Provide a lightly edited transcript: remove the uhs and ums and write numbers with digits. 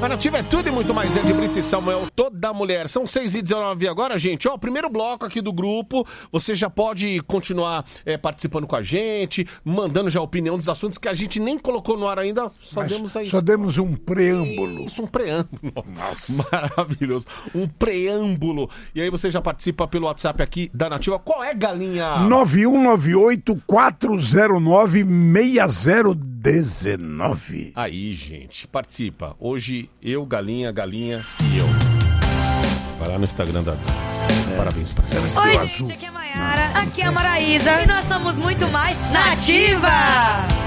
A Nativa é tudo e muito mais. É de Brito e Samuel, toda mulher. São 6h19 agora, gente. Ó, primeiro bloco aqui do grupo. Você já pode continuar participando com a gente, mandando já a opinião dos assuntos que a gente nem colocou no ar ainda. Só demos um preâmbulo. Isso, um preâmbulo. Nossa. Maravilhoso. Um preâmbulo. E aí você já participa pelo WhatsApp aqui da Nativa. Qual é, Galinha? 9198-409-6019. Aí, gente, participa. Hoje, eu, Galinha e eu. Vai lá no Instagram da... Parabéns pra você. Oi, gente, aqui é a Mayara, aqui é a Maraísa e nós somos muito mais Nativa!